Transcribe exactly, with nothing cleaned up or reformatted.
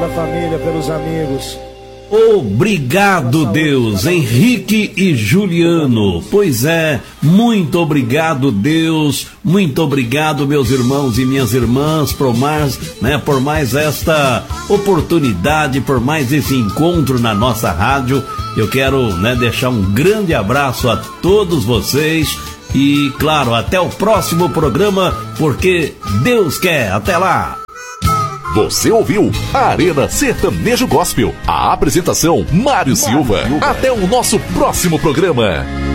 pela família, pelos amigos. Obrigado, Deus, Henrique e Juliano. Pois é, muito obrigado, Deus. Muito obrigado, meus irmãos e minhas irmãs, por mais, né, por mais esta oportunidade, por mais esse encontro na nossa rádio. Eu quero, né, deixar um grande abraço a todos vocês e, claro, até o próximo programa, porque Deus quer. Até lá! Você ouviu a Arena Sertanejo Gospel. A apresentação, Mário Silva. Até o nosso próximo programa.